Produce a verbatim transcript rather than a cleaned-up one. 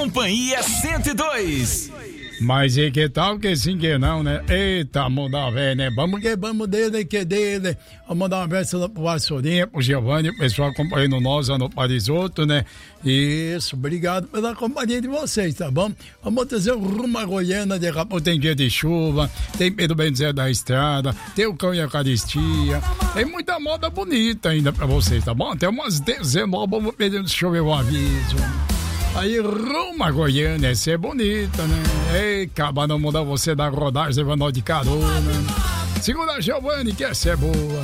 Companhia cento e dois. Mas e que tal que sim que não, né? Eita, mudar velho, né? Vamos que vamos dele, que dele. Vamos mandar uma vez pro Vassourinha, pro Giovanni, o pessoal acompanhando nós no Parisoto, né? Isso, obrigado pela companhia de vocês, tá bom? Vamos trazer o rumo a Goiânia, de Rapô tem dia de chuva, tem Pedro Benzer da Estrada, tem o Cão e a Eucaristia, tem muita moda bonita ainda pra vocês, tá bom? Tem umas dezenove, vamos pedir, deixa eu ver o aviso. Aí, rumo a Goiânia, essa é bonita, né? Ei, acaba não mudar você da rodagem, vai de carona. Segura, Giovanni, que essa é boa.